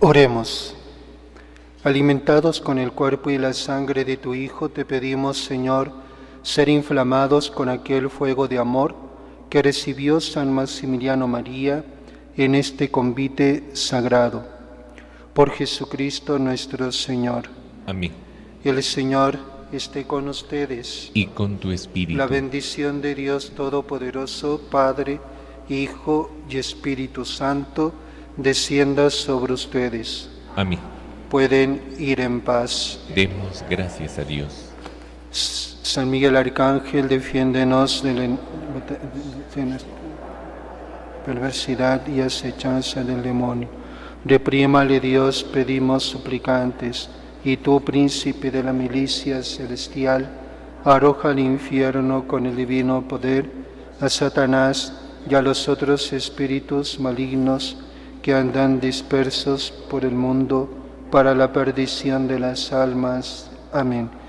Oremos. Alimentados con el cuerpo y la sangre de tu Hijo, te pedimos, Señor, ser inflamados con aquel fuego de amor que recibió San Maximiliano María en este convite sagrado. Por Jesucristo nuestro Señor. Amén. El Señor esté con ustedes. Y con tu espíritu. La bendición de Dios Todopoderoso, Padre, Hijo y Espíritu Santo, descienda sobre ustedes. Amén. Pueden ir en paz. Demos gracias a Dios. San Miguel Arcángel, defiéndenos de la perversidad y acechanza del demonio. Reprímale Dios, pedimos suplicantes, y tú, príncipe de la milicia celestial, arroja al infierno con el divino poder a Satanás y a los otros espíritus malignos que andan dispersos por el mundo para la perdición de las almas. Amén.